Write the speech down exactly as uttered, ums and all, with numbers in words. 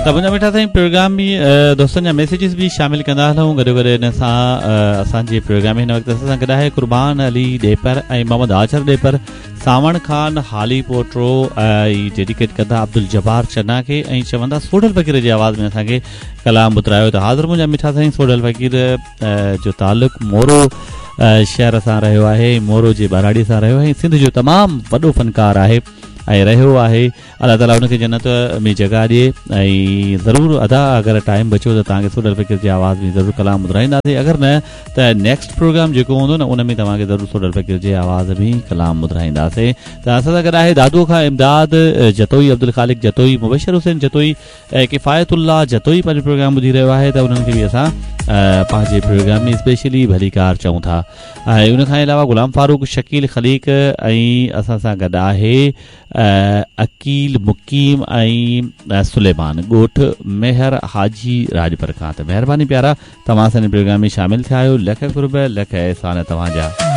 त मुंहिंजा मिठा साईं प्रोग्राम में दोस्तनि जा मैसेजिस भी शामिल कंदा हलूं गॾो गॾु हिन सां असांजे प्रोग्राम में हिन वक़्तु असां सां गॾु आहे कुर्बान अली ॾेपर ऐं मोहम्मद आजर ॾेपर, सावण खान हाली पोट्रो ऐं डेडिकेट कंदा अब्दुल जब्बार चन्ना खे ऐं चवंदा सोडल फ़कीर जी आवाज़ में असांखे कलाम ॿुधायो। त हाज़िर मुंहिंजा मिठा साईं सोडल फ़कीर जो तालुक़ मोरो शहर सां रहियो आहे, मोरो जे बाराड़ी सां रहियो आहे, सिंध जो तमामु वॾो फ़नकार आहे ऐं रहियो आहे। अलाह ताला हुनखे जन्नत में जॻह ॾिए ऐं ज़रूरु अदा अगरि टाइम बचियो त तव्हांखे सोडल फ़कीर जी आवाज़ में ज़रूरु कलाम ॿुधाईंदासीं, अगरि न त नेक्स्ट प्रोग्राम जेको हूंदो न उन में तव्हांखे ज़रूरु सोडल फ़कीर जी आवाज़ में कलाम ॿुधाईंदासीं। त असां सां गॾु आहे दादू खां इमदाद जतोई, अब्दुल ख़ालिक जतोई, मुबशर हुसैन जतोई ऐं किफ़ायतुल्लाह जतोई पंहिंजो प्रोग्राम ॿुधी रहियो आहे। त उन्हनि खे बि असां पंहिंजे प्रोग्राम में स्पेशली भली कार चऊं था। ऐं उन खां अलावा ग़ुलाम फारूक, शकील ख़लीक ऐं असां सां गॾु आहे अकील मुकीम ऐं सुलेमान ॻोठ मेहर हाजी राजपर खां। त महिरबानी प्यारा, तव्हां असांजे प्रोग्राम में शामिल थिया आहियो, लख कुर्ब लख एहसान तव्हांजा।